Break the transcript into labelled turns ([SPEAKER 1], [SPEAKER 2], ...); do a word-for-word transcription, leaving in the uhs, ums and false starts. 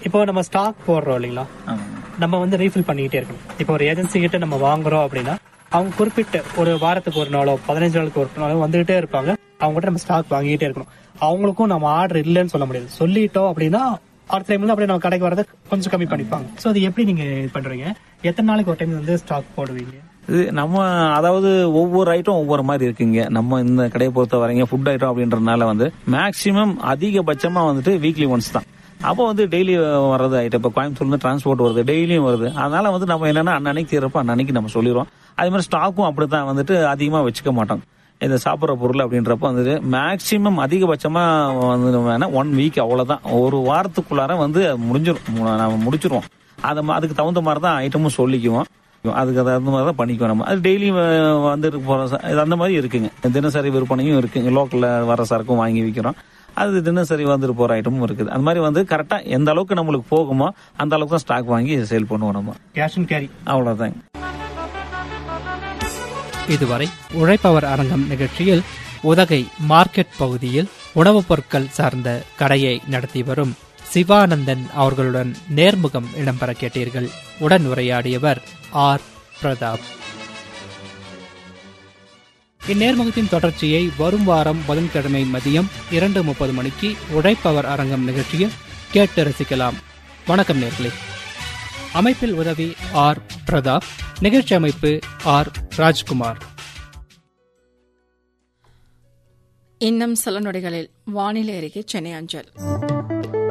[SPEAKER 1] இப்போ நம்ம ஸ்டாக் போடுறோம் இல்லைங்களா, நம்ம வந்து ரீஃபில் பண்ணிக்கிட்டே இருக்கணும். இப்போ ஒரு ஏஜென்சி கிட்ட நம்ம வாங்குறோம் அப்படின்னா அவங்க குறிப்பிட்ட ஒரு வாரத்துக்கு ஒரு நாளோ பதினஞ்சு நாளுக்கு ஒரு நாளோ வந்துகிட்டே இருப்பாங்க. அவங்க கிட்ட நம்ம ஸ்டாக் வாங்கிட்டே இருக்கணும். அவங்களுக்கும் நம்ம ஆர்டர் இல்லைன்னு சொல்ல முடியாது. சொல்லிட்டோம் அப்படின்னா அடுத்த டைம்ல அப்படியே நம்ம கடைக்கு வரதை கொஞ்சம் கம்மி பண்ணிப்பாங்க. சோ அது எப்படி நீங்க பண்றீங்க? எத்தனை நாளைக்கு ஒரு டைம் வந்து ஸ்டாக் போடுவீங்க?
[SPEAKER 2] இது நம்ம அதாவது ஒவ்வொரு ஐட்டம் ஒவ்வொரு மாதிரி இருக்குங்க. நம்ம இந்த கடையை பொறுத்த வரைங்க ஃபுட் ஐட்டம் அப்படின்றதுனால வந்து மேக்சிமம் அதிகபட்சமா வந்துட்டு வீக்லி ஒன்ஸ் தான். அப்போ வந்து டெய்லி வர்றது ஐட்டம், இப்போ கோயம்புத்தூர்ல டிரான்ஸ்போர்ட் வருது, டெய்லியும் வருது. அதனால வந்து நம்ம என்னன்னா அன்னன்னைக்கு தீரப்போ அன்னன்னைக்கு நம்ம சொல்லிடுவோம். அதே மாதிரி ஸ்டாக்கும் அப்படித்தான் வந்துட்டு அதிகமா வச்சுக்க மாட்டோம். இந்த சாப்பிட்ற பொருள் அப்படின்றப்ப வந்துட்டு மேக்சிமம் அதிகபட்சமா வந்து வேணா ஒன் வீக் அவ்வளவுதான். ஒரு வாரத்துக்குள்ளார வந்து முடிஞ்சிடும், நம்ம முடிச்சிருவோம். அது அதுக்கு தகுந்த மாதிரி தான் ஐட்டமும் சொல்லிக்குவோம். அதுக்கு தகுந்த மாதிரி தான் பண்ணிக்குவோம். நம்ம அது டெய்லி வந்து போற அந்த மாதிரி இருக்குங்க. தினசரி விற்பனையும் இருக்குங்க. லோக்கல்ல வர சரக்கும் வாங்கி விற்கிறோம். அது தினசரி வந்துட்டு போற ஐட்டமும் இருக்குது. அந்த மாதிரி வந்து கரெக்டா எந்த அளவுக்கு நம்மளுக்கு போகுமோ அந்த அளவுக்கு தான் ஸ்டாக் வாங்கி சேல் பண்ணுவோம். நம்ம
[SPEAKER 1] கேஷ் அண்ட் கேரி
[SPEAKER 2] அவ்வளவுதான்.
[SPEAKER 3] இதுவரை உழைப்பவர் அரங்கம் நிகழ்ச்சியில் உதகை மார்க்கெட் பகுதியில் உணவுப் பொருட்கள் சார்ந்த கடையை நடத்தி வரும் சிவானந்தன் அவர்களுடன் நேர்முகம் இடம்பெற கேட்டீர்கள். உடன் உரையாடியவர் ஆர் பிரதாப். இந்நேர்முகத்தின் தொடர்ச்சியை வரும் வாரம் புதன்கிழமை மதியம் இரண்டு முப்பது மணிக்கு உழைப்பவர் அரங்கம் நிகழ்ச்சியில் கேட்டு ரசிக்கலாம். வணக்கம் நேர்களே. அமைப்பில் உதவி ஆர் பிரதாப், நிகழ்ச்சி அமைப்பு ஆர் ராஜ்குமார்.
[SPEAKER 4] இன்னும் சில நொடிகளில் வானிலை அறிக்கை சென்னை அஞ்சல்.